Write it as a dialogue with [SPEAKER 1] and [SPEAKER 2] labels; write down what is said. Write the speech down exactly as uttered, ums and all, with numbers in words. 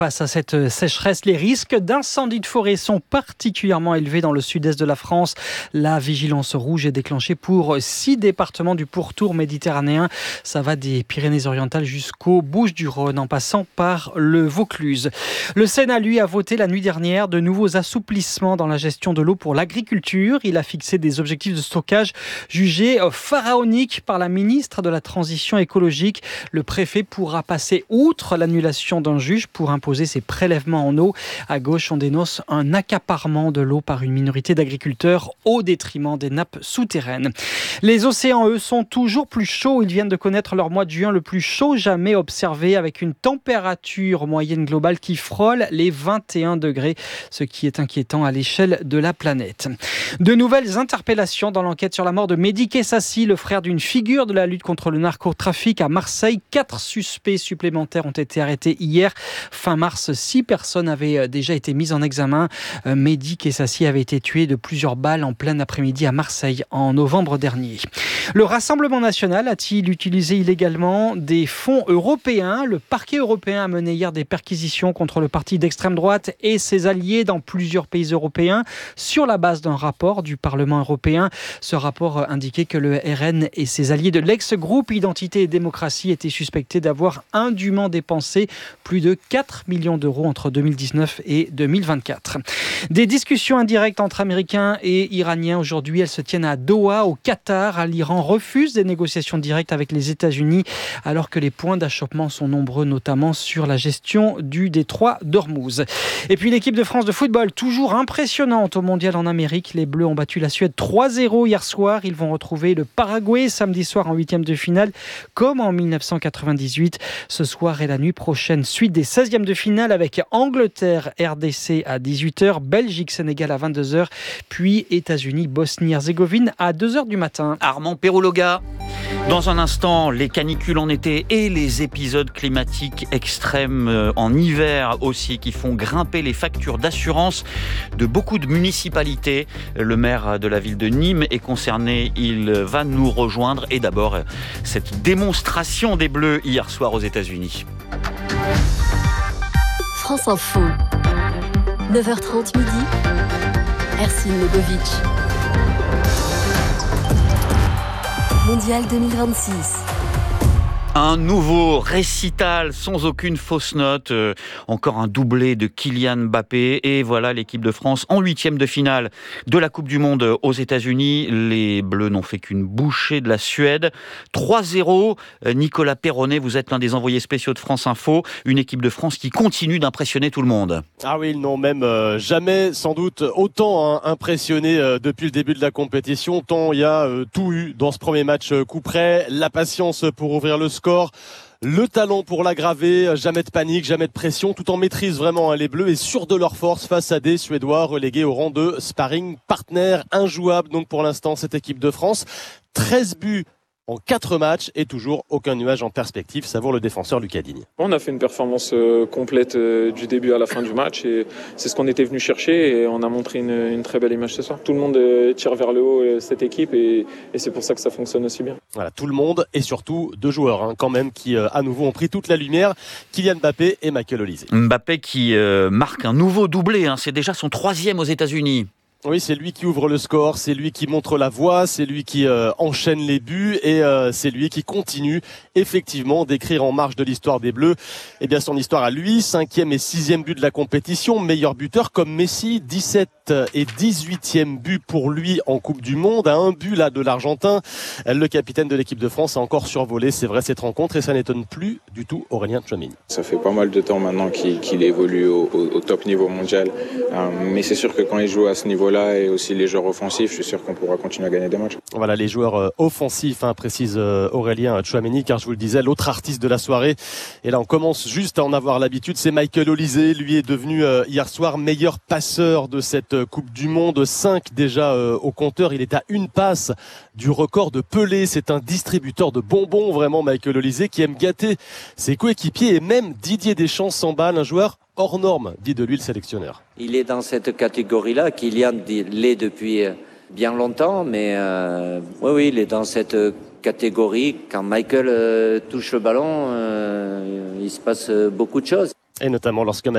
[SPEAKER 1] Face à cette sécheresse, les risques d'incendie de forêt sont particulièrement élevés dans le sud-est de la France. La vigilance rouge est déclenchée pour six départements du pourtour méditerranéen. Ça va des Pyrénées-Orientales jusqu'aux Bouches-du-Rhône, en passant par le Vaucluse. Le Sénat, lui, a voté la nuit dernière de nouveaux assouplissements dans la gestion de l'eau pour l'agriculture. Il a fixé des objectifs de stockage jugés pharaoniques par la ministre de la Transition écologique. Le préfet pourra passer outre l'annulation d'un juge pour imposer ses prélèvements en eau. À gauche, on dénonce un accaparement de l'eau par une minorité d'agriculteurs au détriment des nappes souterraines. Les océans, eux, sont toujours plus chauds. Ils viennent de connaître leur mois de juin le plus chaud jamais observé, avec une température moyenne globale qui frôle les vingt et un degrés, ce qui est inquiétant à l'échelle de la planète. De nouvelles interpellations dans l'enquête sur la mort de Mehdi Kessassi, le frère d'une figure de la lutte contre le narcotrafic à Marseille. Quatre suspects supplémentaires ont été arrêtés hier. Fin mars, six personnes avaient déjà été mises en examen. Mehdi Kessassi avait été tué de plusieurs balles en plein après-midi à Marseille en novembre dernier. Le Rassemblement national a-t-il utilisé illégalement des fonds européens ? Le parquet européen a mené hier des perquisitions contre le parti d'extrême droite et ses alliés dans plusieurs pays européens sur la base d'un rapport du Parlement européen. Ce rapport indiquait que le R N et ses alliés de l'ex-groupe Identité et Démocratie étaient suspectés d'avoir indûment dépensé plus de quatre millions d'euros entre deux mille dix-neuf et deux mille vingt-quatre. Des discussions indirectes entre Américains et Iraniens aujourd'hui, elles se tiennent à Doha, au Qatar. L'Iran refuse des négociations directes avec les États-Unis, alors que les points d'achoppement sont nombreux, notamment sur la gestion du détroit d'Ormuz. Et puis l'équipe de France de football, toujours impressionnante au mondial en Amérique. Les Bleus ont battu la Suède trois zéro hier soir. Ils vont retrouver le Paraguay samedi soir en huitième de finale, comme en dix-neuf cent quatre-vingt-dix-huit. Ce soir et la nuit prochaine, suite des seizièmes de finale avec Angleterre R D C à dix-huit heures, Belgique Sénégal à vingt-deux heures, puis États-Unis Bosnie Herzégovine à deux heures du matin.
[SPEAKER 2] Armand Perrouloga. Dans un instant, les canicules en été et les épisodes climatiques extrêmes en hiver aussi qui font grimper les factures d'assurance de beaucoup de municipalités. Le maire de la ville de Nîmes est concerné, il va nous rejoindre. Et d'abord, cette démonstration des Bleus hier soir aux États-Unis.
[SPEAKER 3] France Info, neuf heures trente midi, Ercine Legovic. Mondial deux mille vingt-six.
[SPEAKER 2] Un nouveau récital sans aucune fausse note, euh, encore un doublé de Kylian Mbappé et voilà l'équipe de France en huitième de finale de la Coupe du Monde aux États-Unis. Les Bleus n'ont fait qu'une bouchée de la Suède. trois zéro, Nicolas Perronnet, vous êtes l'un des envoyés spéciaux de France Info, une équipe de France qui continue d'impressionner tout le monde.
[SPEAKER 4] Ah oui, ils n'ont même euh, jamais sans doute autant hein, impressionné euh, depuis le début de la compétition, tant il y a euh, tout eu dans ce premier match euh, coup près, la patience pour ouvrir le score. Score, le talent pour l'aggraver, jamais de panique, jamais de pression, tout en maîtrise vraiment hein, les Bleus et sûrs de leur force face à des Suédois relégués au rang de sparring partner injouable. Donc pour l'instant cette équipe de France, treize buts en quatre matchs et toujours aucun nuage en perspective, savoure le défenseur Lucas Digne.
[SPEAKER 5] On a fait une performance euh, complète euh, du début à la fin du match et c'est ce qu'on était venu chercher et on a montré une, une très belle image ce soir. Tout le monde euh, tire vers le haut euh, cette équipe et, et c'est pour ça que ça fonctionne aussi bien.
[SPEAKER 4] Voilà, tout le monde et surtout deux joueurs hein, quand même qui euh, à nouveau ont pris toute la lumière, Kylian Mbappé et Michael Olise.
[SPEAKER 2] Mbappé qui euh, marque un nouveau doublé, hein, c'est déjà son troisième aux États-Unis.
[SPEAKER 4] Oui, c'est lui qui ouvre le score, c'est lui qui montre la voie, c'est lui qui euh, enchaîne les buts et euh, c'est lui qui continue effectivement d'écrire en marge de l'histoire des Bleus. Eh bien, son histoire à lui, cinquième et sixième but de la compétition, meilleur buteur comme Messi, dix-sept et dix-huitième but pour lui en Coupe du Monde, à un but là de l'Argentin. Le capitaine de l'équipe de France a encore survolé, c'est vrai, cette rencontre et ça n'étonne plus du tout Aurélien Tchouameni.
[SPEAKER 6] Ça fait pas mal de temps maintenant qu'il, qu'il évolue au, au, au top niveau mondial, euh, mais c'est sûr que quand il joue à ce niveau là et aussi les joueurs offensifs, je suis sûr qu'on pourra continuer à gagner des matchs.
[SPEAKER 4] Voilà les joueurs euh, offensifs, hein, précise euh, Aurélien Tchouameni, car je vous le disais, l'autre artiste de la soirée, et là on commence juste à en avoir l'habitude, c'est Michael Olise. Lui est devenu euh, hier soir meilleur passeur de cette euh, Coupe du Monde, cinq déjà euh, au compteur, il est à une passe du record de Pelé. C'est un distributeur de bonbons vraiment, Michael Olise, qui aime gâter ses coéquipiers et même Didier Deschamps s'emballe, un joueur hors norme, dit de lui le sélectionneur.
[SPEAKER 7] Il est dans cette catégorie-là, Kylian l'est depuis bien longtemps, mais euh, oui, oui, il est dans cette catégorie. Quand Michael euh, touche le ballon, euh, il se passe beaucoup de choses.
[SPEAKER 4] Et notamment lorsque